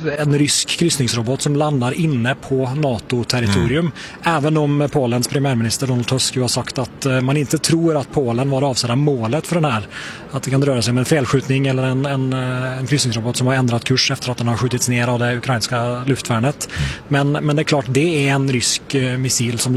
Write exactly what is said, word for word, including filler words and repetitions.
en rysk kryssningsrobot som landar inne på NATO-territorium. Mm. Även om Polens premiärminister Donald Tusk har sagt att man inte tror att Polen var avsedda målet för den här. Att det kan röra sig om en felskjutning eller en, en, en kryssningsrobot som har ändrat kurs efter att den har skjutits ner av det ukrainska luftvärnet. Men, men det är klart, det är en rysk missil som